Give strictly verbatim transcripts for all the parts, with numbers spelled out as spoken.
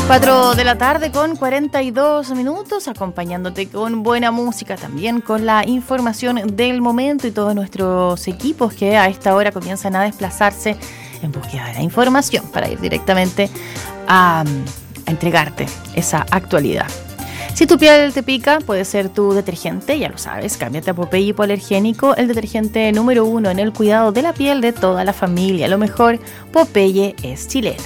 cuatro de la tarde con cuarenta y dos minutos, acompañándote con buena música, también con la información del momento y todos nuestros equipos que a esta hora comienzan a desplazarse en búsqueda de la información para ir directamente a, a entregarte esa actualidad. Si tu piel te pica, puede ser tu detergente, ya lo sabes, cámbiate a Popeye Hipoalergénico, el detergente número uno en el cuidado de la piel de toda la familia. Lo mejor, Popeye es chileno.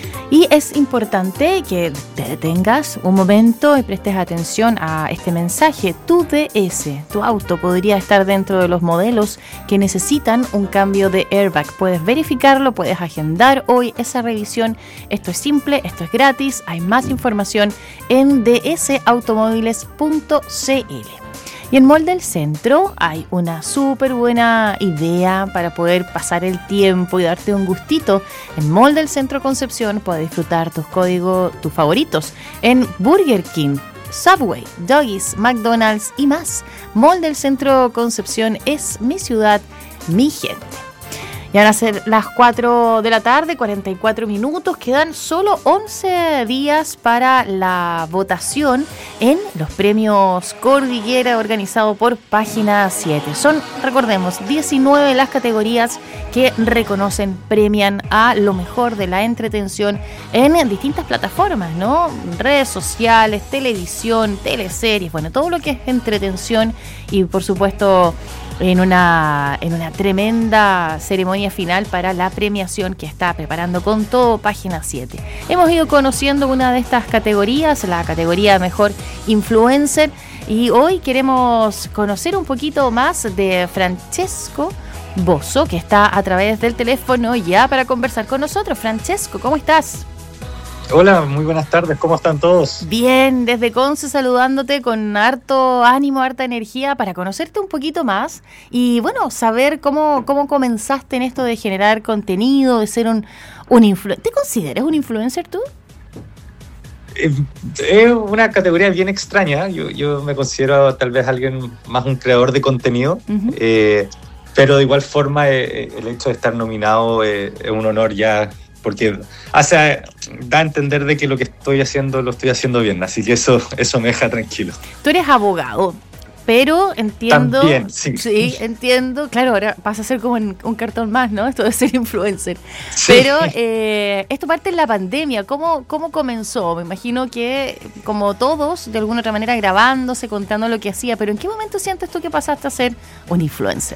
Y es importante que te detengas un momento y prestes atención a este mensaje. Tu D S, tu auto, podría estar dentro de los modelos que necesitan un cambio de airbag. Puedes verificarlo, puedes agendar hoy esa revisión. Esto es simple, esto es gratis. Hay más información en d s automóviles punto c l. Y en Mall del Centro hay una súper buena idea para poder pasar el tiempo y darte un gustito. En Mall del Centro Concepción puedes disfrutar tus códigos, tus favoritos en Burger King, Subway, Doggies, McDonald's y más. Mall del Centro Concepción es mi ciudad, mi gente. Ya van a ser las cuatro de la tarde, cuarenta y cuatro minutos. Quedan solo once días para la votación en los premios Cordillera organizado por Página siete. Son, recordemos, diecinueve las categorías que reconocen, premian a lo mejor de la entretención en distintas plataformas, ¿no? Redes sociales, televisión, teleseries, bueno, todo lo que es entretención y, por supuesto, en una, en una tremenda ceremonia final para la premiación que está preparando con todo Página siete. Hemos ido conociendo una de estas categorías, la categoría Mejor Influencer, y hoy queremos conocer un poquito más de Francesco Bozo, que está a través del teléfono ya para conversar con nosotros. Francesco, ¿cómo estás? Hola, muy buenas tardes, ¿cómo están todos? Bien, desde Conce saludándote con harto ánimo, harta energía para conocerte un poquito más y bueno, saber cómo, cómo comenzaste en esto de generar contenido, de ser un, un influencer. ¿Te consideras un influencer tú? Eh, es una categoría bien extraña, yo, yo me considero tal vez alguien más un creador de contenido, uh-huh. eh, pero de igual forma eh, el hecho de estar nominado eh, es un honor ya, porque hace, da a entender de que lo que estoy haciendo lo estoy haciendo bien, así que eso, eso me deja tranquilo. Tú eres abogado, pero entiendo... También, sí. Sí, entiendo. Claro, ahora pasa a ser como en un cartón más, ¿no? Esto de ser influencer. Sí. Pero eh, esto parte en la pandemia. ¿Cómo, ¿Cómo comenzó? Me imagino que, como todos, de alguna otra manera grabándose, contando lo que hacía, pero ¿en qué momento sientes tú que pasaste a ser un influencer?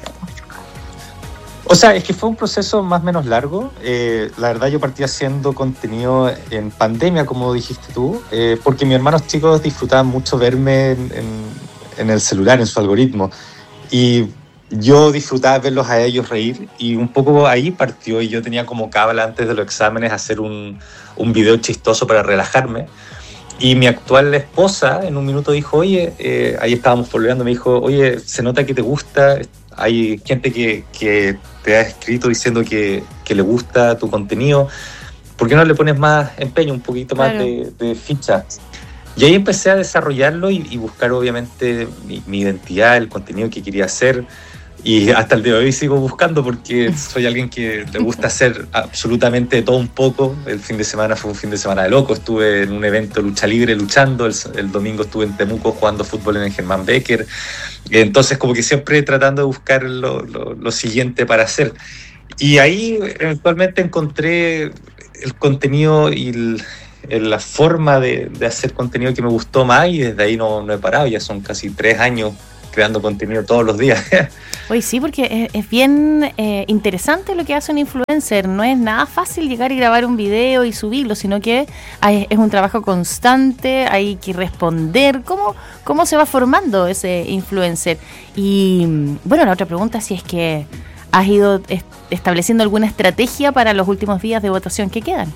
O sea, es que fue un proceso más o menos largo. Eh, la verdad, yo partí haciendo contenido en pandemia, como dijiste tú, eh, porque mis hermanos chicos disfrutaban mucho verme en, en, en el celular, en su algoritmo. Y yo disfrutaba verlos a ellos reír, y un poco ahí partió, y yo tenía como cábala antes de los exámenes hacer un, un video chistoso para relajarme. Y mi actual esposa en un minuto dijo, oye, eh, ahí estábamos pololeando, me dijo, oye, se nota que te gusta, hay gente que, que te ha escrito diciendo que, que le gusta tu contenido, ¿por qué no le pones más empeño, un poquito más claro. de, de ficha? Y ahí empecé a desarrollarlo y, y buscar obviamente mi, mi identidad, el contenido que quería hacer. Y hasta el día de hoy sigo buscando porque soy alguien que le gusta hacer absolutamente de todo un poco. El fin de semana fue un fin de semana de loco. Estuve en un evento de lucha libre luchando. El, el domingo estuve en Temuco jugando fútbol en el Germán Becker. Entonces como que siempre tratando de buscar lo, lo, lo siguiente para hacer. Y ahí eventualmente encontré el contenido y el, el, la forma de, de hacer contenido que me gustó más, y desde ahí no, no he parado. Ya son casi tres años creando contenido todos los días. Oye, sí, porque es, es bien eh, interesante lo que hace un influencer. No es nada fácil llegar y grabar un video y subirlo, sino que hay, es un trabajo constante, hay que responder. ¿Cómo, cómo se va formando ese influencer? Y bueno, la otra pregunta, si es que has ido est- estableciendo alguna estrategia para los últimos días de votación que quedan.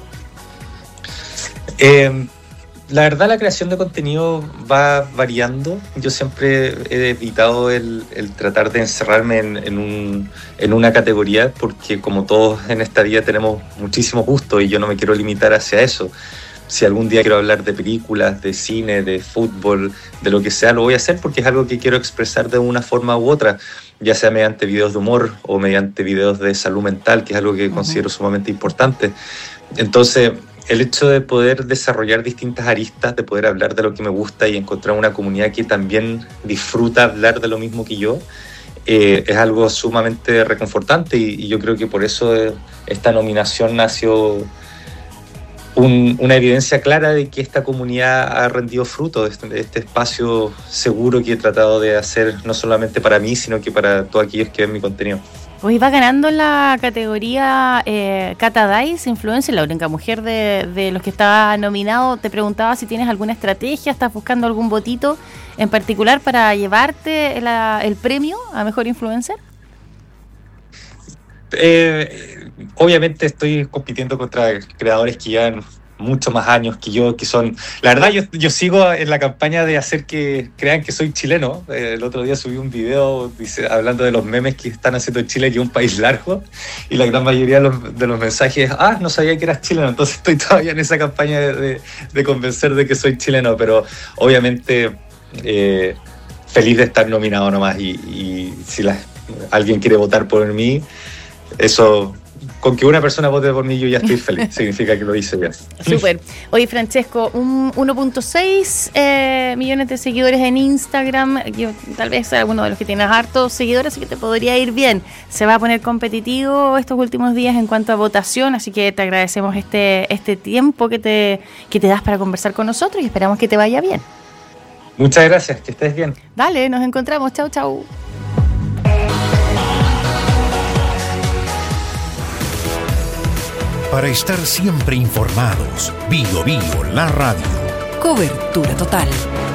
Eh... La verdad, la creación de contenido va variando. Yo siempre he evitado el, el tratar de encerrarme en, en, un, en una categoría, porque como todos en esta vida tenemos muchísimos gustos y yo no me quiero limitar hacia eso. Si algún día quiero hablar de películas, de cine, de fútbol, de lo que sea, lo voy a hacer porque es algo que quiero expresar de una forma u otra, ya sea mediante videos de humor o mediante videos de salud mental, que es algo que uh-huh. considero sumamente importante. Entonces, el hecho de poder desarrollar distintas aristas, de poder hablar de lo que me gusta y encontrar una comunidad que también disfruta hablar de lo mismo que yo, eh, es algo sumamente reconfortante y, y yo creo que por eso eh, esta nominación nació un, una evidencia clara de que esta comunidad ha rendido fruto de este, de este espacio seguro que he tratado de hacer no solamente para mí, sino que para todos aquellos que ven mi contenido. Hoy va ganando en la categoría eh, Cata Dice, influencer, la única mujer de, de los que está nominado. Te preguntaba si tienes alguna estrategia, estás buscando algún votito en particular para llevarte la, el premio a Mejor Influencer. Eh, obviamente estoy compitiendo contra creadores que llevan muchos más años que yo, que son... La verdad, yo, yo sigo en la campaña de hacer que crean que soy chileno. Eh, el otro día subí un video dice, hablando de los memes que están haciendo Chile, que es un país largo, y la gran mayoría de los, de los mensajes es, ah, no sabía que eras chileno. Entonces estoy todavía en esa campaña de, de, de convencer de que soy chileno, pero obviamente eh, feliz de estar nominado nomás, y, y si la, alguien quiere votar por mí, eso... Con que una persona vote por mí yo ya estoy feliz, significa que lo hice bien. Súper. Oye, Francesco, un uno punto seis eh, millones de seguidores en Instagram. Yo tal vez sea uno de los que tienes hartos seguidores, así que te podría ir bien. Se va a poner competitivo estos últimos días en cuanto a votación, así que te agradecemos este, este tiempo que te, que te das para conversar con nosotros y esperamos que te vaya bien. Muchas gracias, que estés bien. Dale, nos encontramos. Chau, chau. Para estar siempre informados, Bio Bio, la radio. Cobertura total.